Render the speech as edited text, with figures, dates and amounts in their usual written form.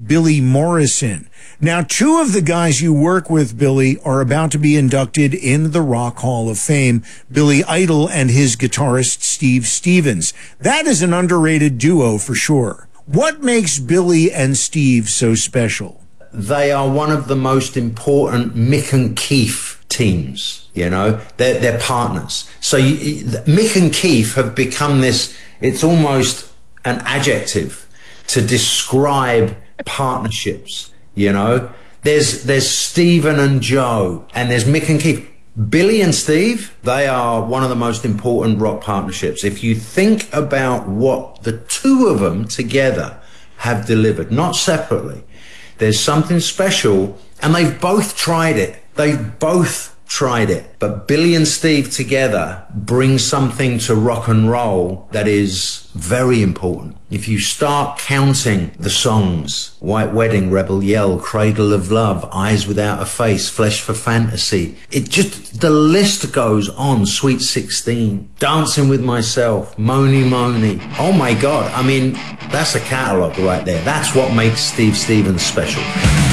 Billy Morrison. Now, two of the guys you work with, Billy, are about to be inducted in the Rock Hall of Fame, Billy Idol and his guitarist Steve Stevens. That is an underrated duo for sure. What makes Billy and Steve so special? They are one of the most important Mick and Keith teams, you know. They're partners. So Mick and Keith have become this, it's almost an adjective to describe partnerships. You know, there's Stephen and Joe, and there's Mick and Keith. Billy and Steve, they are one of the most important rock partnerships. If you think about what the two of them together have delivered, not separately, there's something special, and they've both tried it. They've both tried it. But Billy and Steve together bring something to rock and roll that is very important. If you start counting the songs, White Wedding, Rebel Yell, Cradle of Love, Eyes Without a Face, Flesh for Fantasy, the list goes on. Sweet 16, Dancing with Myself, Mony Mony. Oh my God, I mean, that's a catalogue right there. That's what makes Steve Stevens special.